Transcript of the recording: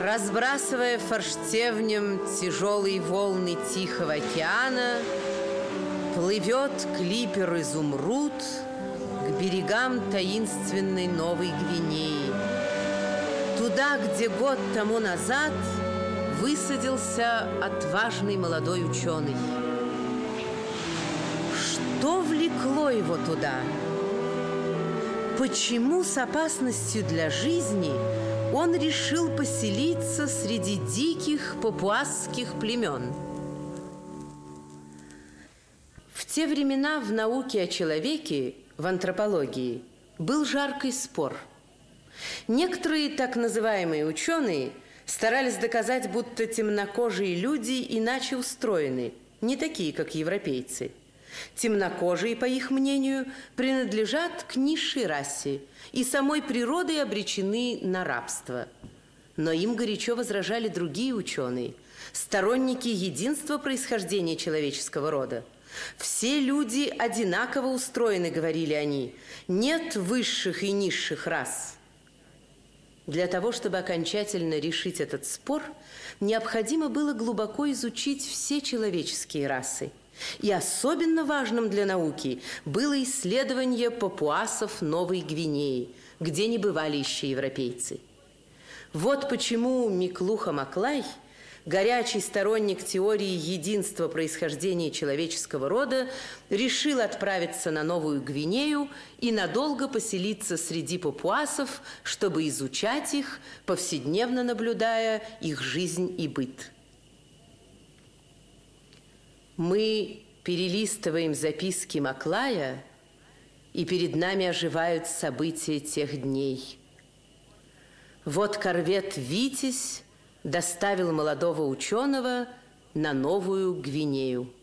Разбрасывая форштевнем тяжелые волны Тихого океана, плывет клипер «Изумруд» к берегам таинственной Новой Гвинеи. Туда, где год тому назад высадился отважный молодой ученый. Что влекло его туда? Почему с опасностью для жизни он решил поселиться среди диких папуасских племен? В те времена в науке о человеке, в антропологии, был жаркий спор. Некоторые так называемые ученые старались доказать, будто темнокожие люди иначе устроены, не такие, как европейцы. Темнокожие, по их мнению, принадлежат к низшей расе и самой природой обречены на рабство. Но им горячо возражали другие ученые, сторонники единства происхождения человеческого рода. «Все люди одинаково устроены», — говорили они, — «нет высших и низших рас». Для того, чтобы окончательно решить этот спор, необходимо было глубоко изучить все человеческие расы. И особенно важным для науки было исследование папуасов Новой Гвинеи, где не бывали еще европейцы. Вот почему Миклуха Маклай, горячий сторонник теории единства происхождения человеческого рода, решил отправиться на Новую Гвинею и надолго поселиться среди папуасов, чтобы изучать их, повседневно наблюдая их жизнь и быт. Мы перелистываем записки Маклая, и перед нами оживают события тех дней. Вот корвет «Витязь» доставил молодого ученого на Новую Гвинею.